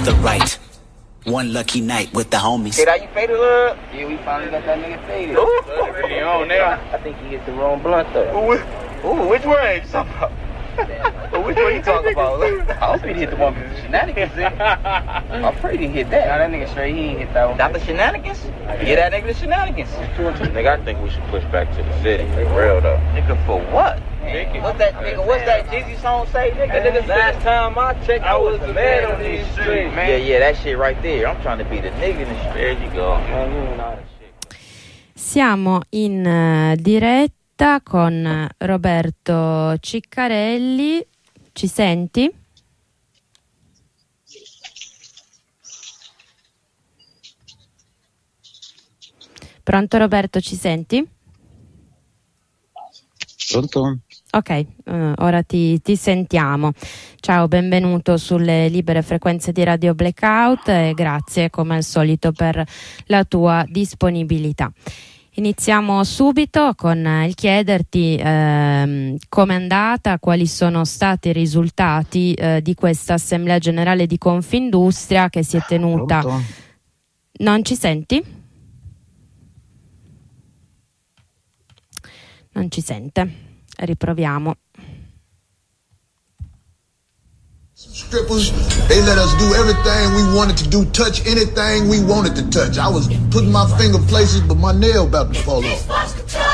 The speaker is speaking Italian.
weather right. One lucky night with the homies. Shit, how you faded up? Yeah, we finally got that nigga faded. I think he hit the wrong blunt though. Ooh, which one you talking about? Which one you talking about? I hope he hit the one with the shenanigans in. I'm afraid he hit that. Nah, that nigga straight, he ain't hit that one. Not the shenanigans? Get that nigga the shenanigans. Nigga, I think we should push back to the city. For real though. Nigga, for what? What's that Jeezy song say, nigga? Last time I checked, I was the man on these streets, man. Yeah, that shit right there. I'm trying to be the nigga in the street. There you go. Man, you know that shit. Siamo in diretta con Roberto Ciccarelli. Ci senti? Pronto Roberto, ci senti? Pronto? Ok, ora ti sentiamo. Ciao, benvenuto sulle libere frequenze di Radio Blackout e grazie come al solito per la tua disponibilità. Iniziamo subito con il chiederti come è andata, quali sono stati i risultati di questa Assemblea Generale di Confindustria che si è tenuta. Pronto? Non ci senti? Non ci sente. Riproviamo. Strippers, they let us do everything we wanted to do, touch anything we wanted to touch. I was putting my finger places, but my nail about to fall off.